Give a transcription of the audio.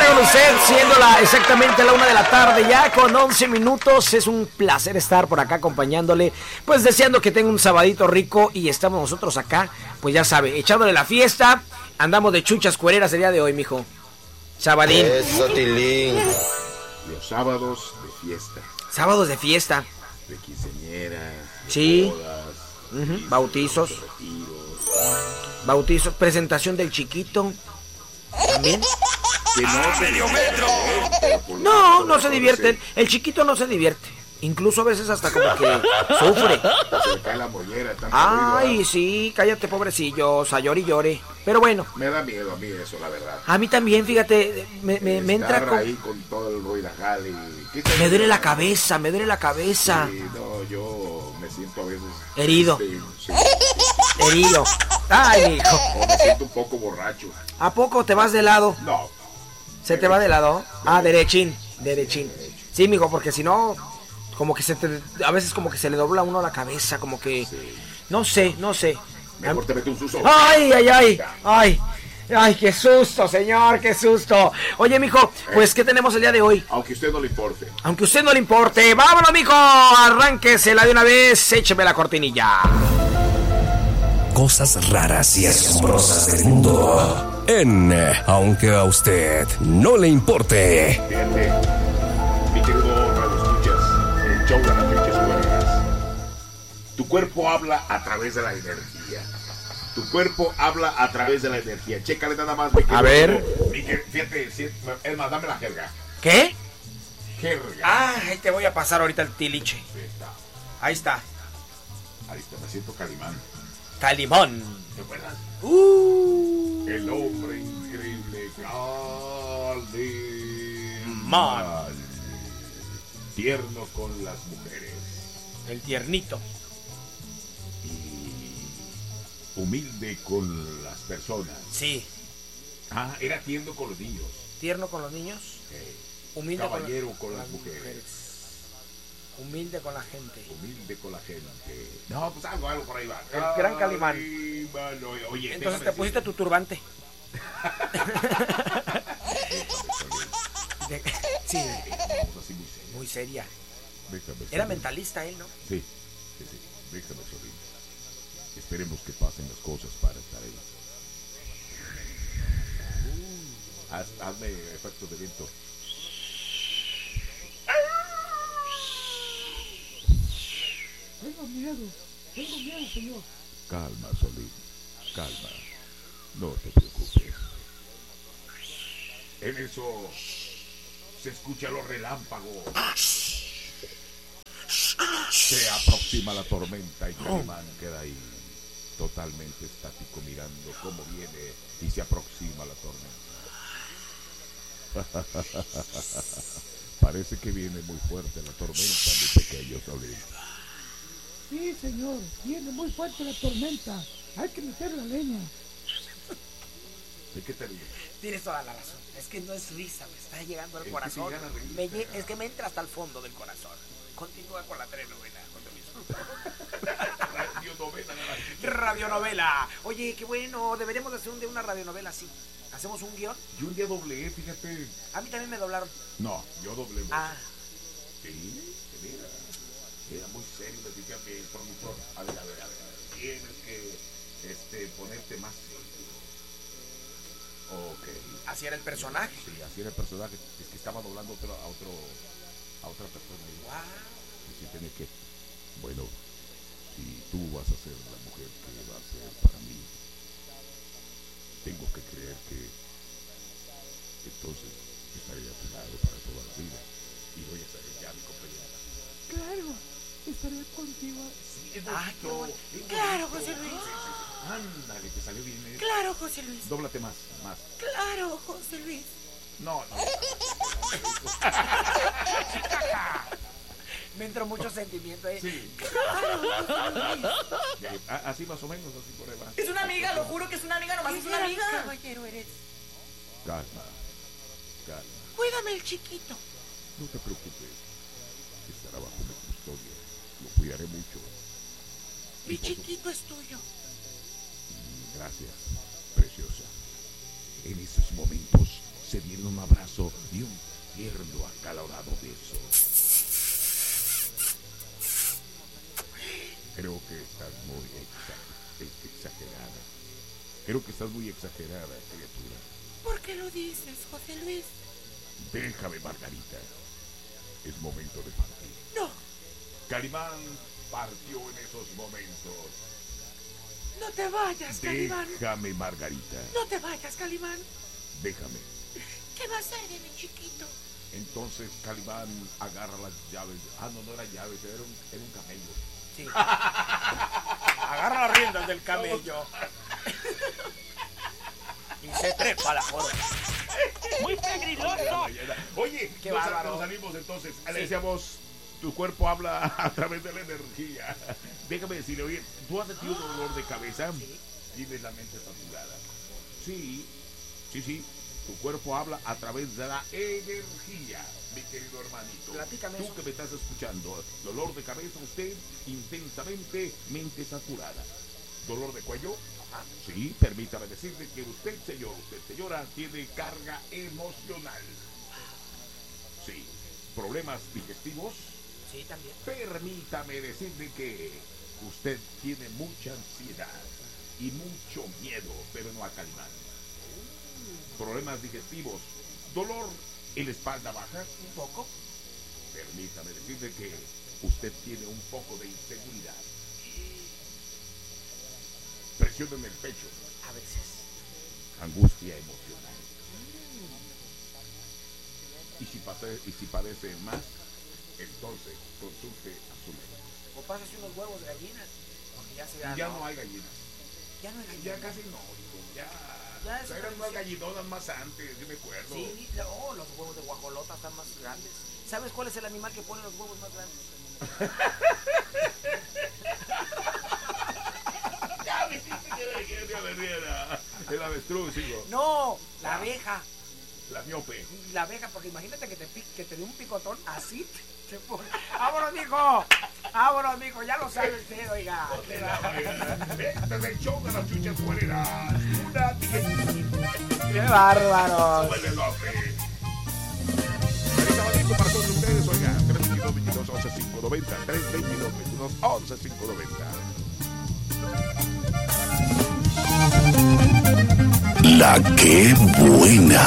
con usted, siendo exactamente la 1 de la tarde, ya con 11 minutos. Es un placer estar por acá acompañándole, pues deseando que tenga un sabadito rico. Y estamos nosotros acá, pues ya sabe, echándole la fiesta. Andamos de chuchas cuereras el día de hoy, mijo. Sabadín. Eso, Tilín. Los sábados de fiesta. Sábados de fiesta. De quinceañera. Sí. Bodas, Bautizos. Bautizos. Presentación del chiquito. También. Que no medio metro. No se divierten. El chiquito no se divierte. Incluso a veces hasta como que sufre. Se le cae la mollera. Ay, sí, cállate, pobrecillo. O sea, llore y llore. Pero bueno. Me da miedo a mí eso, la verdad. A mí también, fíjate, me entra ahí con todo el ruido jale. Me duele la cabeza, me duele la cabeza. Sí, no, yo me siento a veces herido. Sí. Herido. Ay, hijo. O me siento un poco borracho. ¿A poco te vas de lado? No. ¿Se te va de lado? Ah, derechín. Sí, mijo, porque si no, como que a veces como que se le dobla a uno la cabeza, como que no sé. Mejor te mete un susto. Ay, qué susto, señor, qué susto. Oye, mijo, pues ¿qué tenemos el día de hoy? Aunque a usted no le importe. Aunque a usted no le importe. Vámonos, mijo. Arránquesela de una vez. Écheme la cortinilla. Cosas raras y asombrosas del mundo. Aunque a usted no le importe. Fíjate, mi querido Radio Escuchas, el show de las pinches cuerdas. Tu cuerpo habla a través de la energía. Tu cuerpo habla a través de la energía. Chécale nada más, mi querido. A ver. Fíjate, es más, dame la jerga. ¿Qué? Jerga. Ahí te voy a pasar ahorita el tiliche. Ahí está. Ahí está, me siento Calimán. Calimán. ¿Te acuerdas? El hombre increíble Man. Tierno con las mujeres. El tiernito. Y humilde con las personas. Sí. Era tierno con los niños. Tierno con los niños. Humilde caballero con las mujeres. Humilde con la gente. Humilde con la gente. No, pues algo por ahí va. El gran Calimán. Oye, entonces te pusiste tu turbante. Sí. Muy seria. Era mentalista él, ¿no? Sí. Déjame sonreír. Esperemos que pasen las cosas para estar ahí. Hazme efectos de viento. Tengo miedo, señor. Calma, Solín, calma. No te preocupes. En eso se escuchan los relámpagos. Se aproxima la tormenta y Calimán queda ahí, totalmente estático, mirando cómo viene y se aproxima la tormenta. Parece que viene muy fuerte la tormenta, mi pequeño Solín. Sí, señor, viene muy fuerte la tormenta. Hay que meter la leña. ¿De qué te ríes? Tienes toda la razón. Es que no es risa, me está llegando al corazón. Es que me entra hasta el fondo del corazón. Continúa con la telenovela. Radionovela. Oye, qué bueno. Deberíamos hacer un día una radionovela así. ¿Hacemos un guión? Yo un día dobleé, fíjate. A mí también me doblaron. No, yo doblé. Sí, mira. Era muy serio, le dije a mi productor, a ver, tienes que ponerte más serio. Ok. Así era el personaje. Sí, así era el personaje. Es que estaba doblando a otra persona. Y sí tenía que, bueno, si tú vas a ser la mujer que va a ser para mí, tengo que creer que entonces estaré a tu lado para toda la vida. Y voy a ser ya mi compañera. Claro. Estaré contigo. Sí, es bonito. Claro, José Luis. Ándale, te salió bien. Claro, José Luis. Dóblate más. Claro, José Luis. No. Me entró mucho sentimiento ahí. Sí. Claro, José Luis. Así más o menos, así por ahí va. Es una amiga, lo juro que es una amiga, nomás es una amiga. Caballero eres. Calma. Cuídame el chiquito. No te preocupes. Estará bajo mi custodia. Lo cuidaré mucho. Mi chiquito es tuyo. Gracias, preciosa. En estos momentos se dieron un abrazo y un tierno acalorado beso. Creo que estás muy exagerada. Creo que estás muy exagerada, criatura. ¿Por qué lo dices, José Luis? Déjame, Margarita. Es momento de partir. No. Calimán partió en esos momentos. No te vayas, Calimán. Déjame, Margarita. No te vayas, Calimán. Déjame. ¿Qué va a hacer de mi chiquito? Entonces Calimán agarra las llaves. No eran llaves, era un camello. Sí. Agarra las riendas del camello. Y se trepa la joda. ¡Muy pegriloso! Oye, qué bárbaro. Nos salimos entonces. Sí. Le decíamos, tu cuerpo habla a través de la energía. Déjame decirle, oye, ¿tú has sentido dolor de cabeza? Sí. Tienes la mente saturada. Sí. Tu cuerpo habla a través de la energía, mi querido hermanito. Platícame tú eso. Que me estás escuchando, dolor de cabeza, usted intensamente, mente saturada. Dolor de cuello, sí, permítame decirle que usted, señora, tiene carga emocional. Sí, problemas digestivos. Sí, también. Permítame decirle que usted tiene mucha ansiedad y mucho miedo, pero no a Calimán. Problemas digestivos, dolor en la espalda baja, un poco. Permítame decirle que usted tiene un poco de inseguridad. Presión en el pecho. A veces. Angustia emocional. Y si padece más, entonces consulte a su médico. O pásese unos huevos de gallina. Porque ya no hay gallinas. Ya no hay gallinas. Ya casi no, hijo. Ya eran unas gallinonas más antes, yo me acuerdo. Sí, los huevos de guajolota están más grandes. ¿Sabes cuál es el animal que pone los huevos más grandes? Ya me dijiste que el avestruz, hijo. No, la abeja. La miope. La abeja, porque imagínate que te dé un picotón así. ¡Vámonos, mijo! ¡Vámonos, mijo! Ya lo sabe usted, oiga. Este es el show de las chuchas cuereras. ¡Qué bárbaros! ¡Súbele, López! Ahorita va listo para todos ustedes, oiga. 322-11-590. 322-11-590. La que buena.